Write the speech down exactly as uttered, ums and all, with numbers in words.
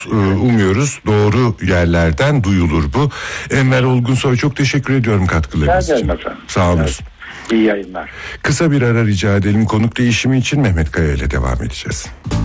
Umuyoruz doğru yerlerden duyulur bu. Enver Olgunsoy, çok teşekkür ediyorum katkılarınız için. Efendim. Sağ olun. Evet. İyi yayınlar. Kısa bir ara rica edelim. Konuk değişimi için Mehmet Kaya ile devam edeceğiz.